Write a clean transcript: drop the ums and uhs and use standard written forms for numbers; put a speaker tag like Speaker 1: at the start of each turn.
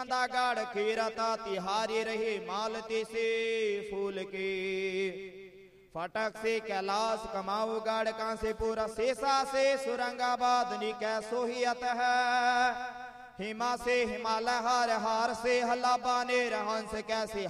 Speaker 1: गढ़ खीरता तिहारी रही मालती से फूल की फटक से कैलाश कमाऊ गढ़ का से पूरा शेषा से सुरंगाबाद निकै सोहियत है हिमा से हिमालय हार हार से हल्ला बाने हंस कैसे